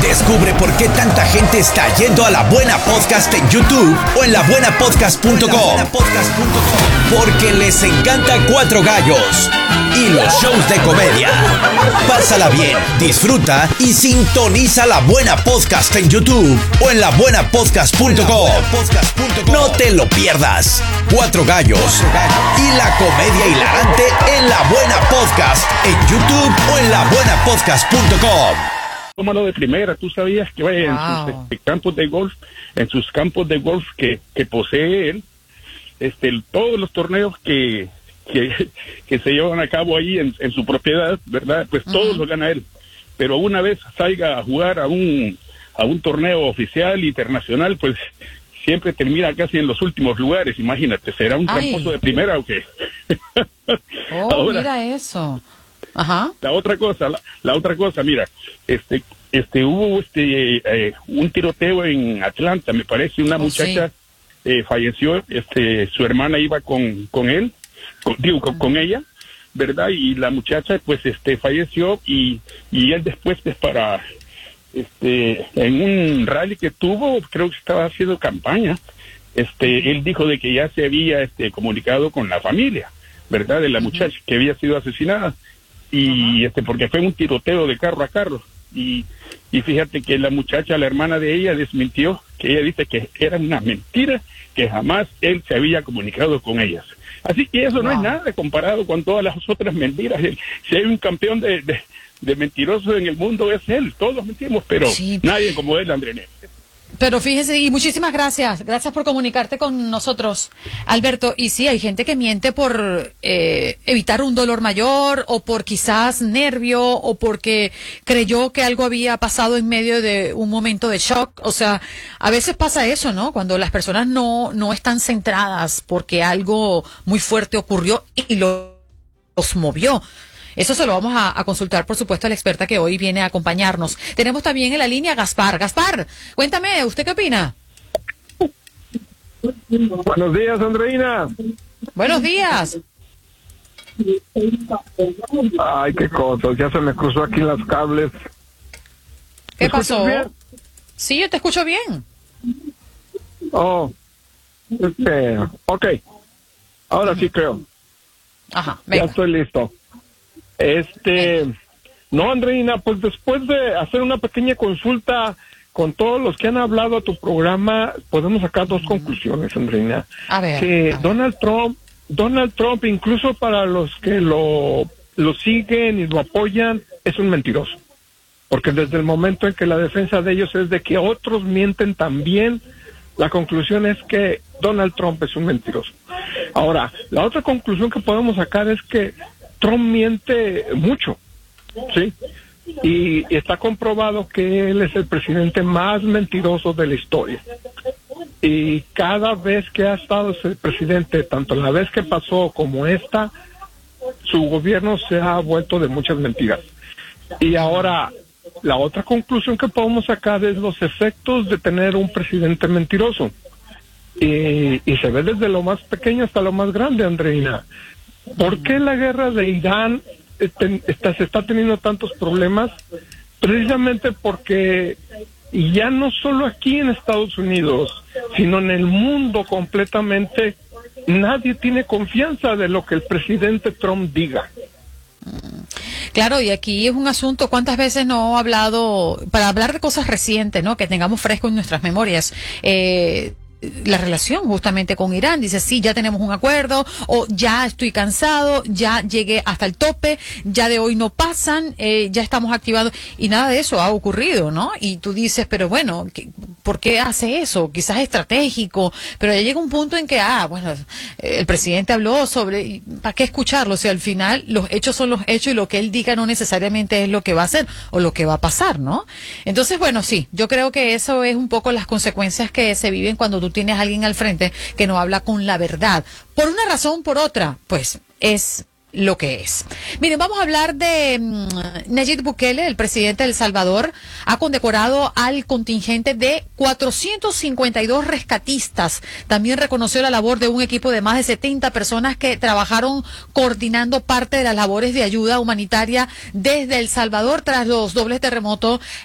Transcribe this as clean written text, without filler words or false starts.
Descubre por qué tanta gente está yendo a La Buena Podcast en YouTube o en labuenapodcast.com. Porque les encanta Cuatro Gallos y los shows de comedia. Pásala bien, disfruta y sintoniza La Buena Podcast en YouTube o en labuenapodcast.com. No te lo pierdas. Cuatro Gallos y la comedia hilarante en La Buena Podcast en YouTube o en labuenapodcast.com. Tómalo de primera. Tú sabías que vaya en sus campos de golf, que posee él, todos los torneos que se llevan a cabo ahí en su propiedad, ¿verdad? Pues todos los gana él. Pero una vez salga a jugar a un torneo oficial internacional, pues siempre termina casi en los últimos lugares. Imagínate, ¿será un tramposo de primera o qué? Ahora, mira eso. Ajá. La otra cosa, mira, hubo un tiroteo en Atlanta, me parece, una muchacha falleció, su hermana iba con él, con ella, ¿verdad? Y la muchacha pues falleció y él después en un rally que tuvo, creo que estaba haciendo campaña, él dijo de que ya se había comunicado con la familia, ¿verdad? De la muchacha que había sido asesinada. Y porque fue un tiroteo de carro a carro y fíjate que la muchacha, la hermana de ella, desmintió, que ella dice que era una mentira, que jamás él se había comunicado con ellas. Así que eso no es nada comparado con todas las otras mentiras. Si hay un campeón de mentirosos en el mundo es él. Todos mentimos, pero nadie como él, André. Pero fíjese, y muchísimas gracias por comunicarte con nosotros, Alberto. Y sí, hay gente que miente por evitar un dolor mayor, o por quizás nervio, o porque creyó que algo había pasado en medio de un momento de shock. O sea, a veces pasa eso, ¿no? Cuando las personas no están centradas porque algo muy fuerte ocurrió y los movió. Eso se lo vamos a consultar, por supuesto, a la experta que hoy viene a acompañarnos. Tenemos también en la línea a Gaspar. Gaspar, cuéntame, ¿usted qué opina? Buenos días, Andreina. Buenos días. Ay, qué cosas, ya se me cruzó aquí los cables. ¿Qué pasó? Bien? Sí, yo te escucho bien. Oh, ok. Ahora sí creo. Ajá, venga. Ya estoy listo. No, Andreina, pues después de hacer una pequeña consulta con todos los que han hablado a tu programa, podemos sacar dos conclusiones, Andreina. A ver. Que Donald Trump, incluso para los que lo siguen y lo apoyan, es un mentiroso. Porque desde el momento en que la defensa de ellos es de que otros mienten también, la conclusión es que Donald Trump es un mentiroso. Ahora, la otra conclusión que podemos sacar es que Trump miente mucho, ¿sí? Y está comprobado que él es el presidente más mentiroso de la historia. Y cada vez que ha estado ese presidente, tanto la vez que pasó como esta, su gobierno se ha vuelto de muchas mentiras. Y ahora, la otra conclusión que podemos sacar es los efectos de tener un presidente mentiroso. Y se ve desde lo más pequeño hasta lo más grande, Andreina. ¿Por qué la guerra de Irán se está teniendo tantos problemas? Precisamente porque ya no solo aquí en Estados Unidos, sino en el mundo completamente, nadie tiene confianza de lo que el presidente Trump diga. Claro, y aquí es un asunto, ¿cuántas veces no he hablado, para hablar de cosas recientes, ¿no? Que tengamos fresco en nuestras memorias, la relación justamente con Irán? Dice, sí, ya tenemos un acuerdo, o ya estoy cansado, ya llegué hasta el tope, ya de hoy no pasan, ya estamos activados, y nada de eso ha ocurrido, ¿no? Y tú dices, pero bueno, ¿por qué hace eso? Quizás es estratégico, pero ya llega un punto en que, bueno, el presidente habló sobre, ¿para qué escucharlo? O sea, al final los hechos son los hechos y lo que él diga no necesariamente es lo que va a hacer o lo que va a pasar, ¿no? Entonces, bueno, sí, yo creo que eso es un poco las consecuencias que se viven cuando tú tienes a alguien al frente que no habla con la verdad. Por una razón, por otra, pues es lo que es. Miren, vamos a hablar de Nayib Bukele, el presidente de El Salvador, ha condecorado al contingente de 452 rescatistas. También reconoció la labor de un equipo de más de 70 personas que trabajaron coordinando parte de las labores de ayuda humanitaria desde El Salvador tras los dobles terremotos